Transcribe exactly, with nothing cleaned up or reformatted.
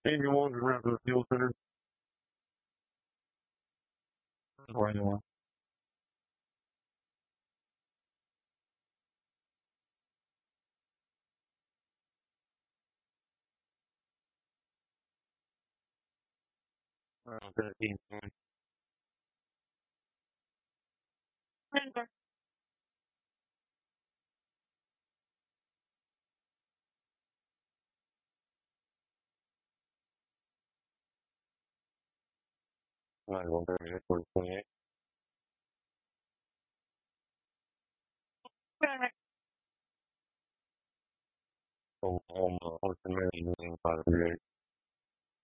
Amy Wong around to the Fuel Center. Where you want? Around thirteen. Nine one thirty for twenty-eight. Oklahoma, Ocean Mary, moving five three eight.